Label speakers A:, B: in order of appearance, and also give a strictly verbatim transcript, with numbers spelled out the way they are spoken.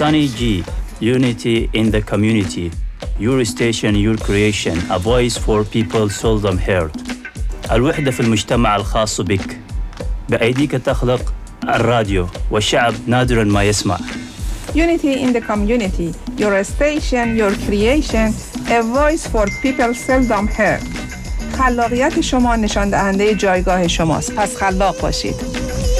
A: Sunny G, unity in the community. Your station, your creation, a voice for people seldom heard. الوحدة في المجتمع الخاص بك. بأيديك تخلق الراديو والشعب نادراً ما يسمع.
B: Unity in the community. Your station, your creation, a voice for people seldom heard. خلاقیت شما نشان دهنده جایگاه شماست. پس خلاق باشید.